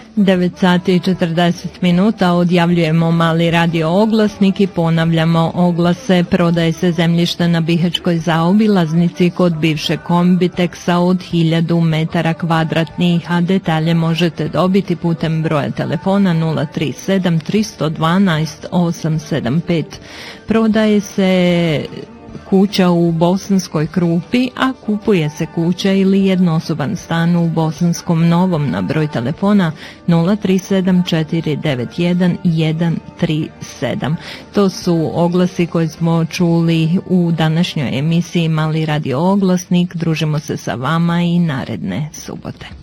9 sati i 40 minuta odjavljujemo mali radio oglasnik i ponavljamo oglase. Prodaje se zemljište na Bihaćkoj zaobilaznici kod bivše Kombiteksa od 1000 metara kvadratnih, a detalje možete dobiti putem broja telefona 037 312 875. Prodaje se kuća u Bosanskoj Krupi, a kupuje se kuća ili jednosoban stan u Bosanskom Novom na broj telefona 037 491 137. To su oglasi koje smo čuli u današnjoj emisiji Mali radio oglasnik. Družimo se sa vama i naredne subote.